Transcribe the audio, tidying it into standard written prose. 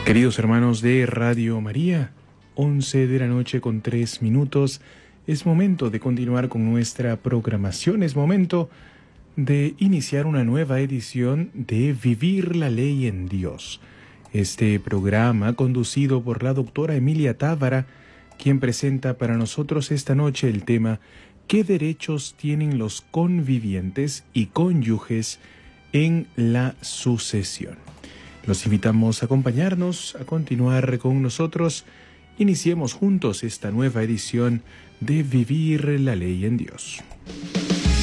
Queridos hermanos de Radio María, 11 de la noche con 3 minutos, es momento de continuar con nuestra programación, es momento de iniciar una nueva edición de Vivir la Ley en Dios. Este programa conducido por la doctora Emilia Tábara, quien presenta para nosotros esta noche el tema ¿qué derechos tienen los convivientes y cónyuges en la sucesión? Los invitamos a acompañarnos, a continuar con nosotros. Iniciemos juntos esta nueva edición de Vivir la Ley en Dios.